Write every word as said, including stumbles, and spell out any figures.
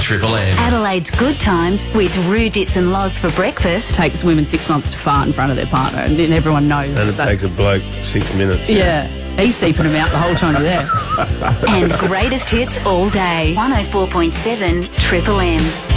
Triple M. Adelaide's Good Times with Roo, Dits and Loz for breakfast. It takes women six months to fart in front of their partner, and then everyone knows. And it that takes a bloke six minutes. Yeah. He's seeping them out the whole time you're there. And greatest hits all day. one oh four point seven Triple M.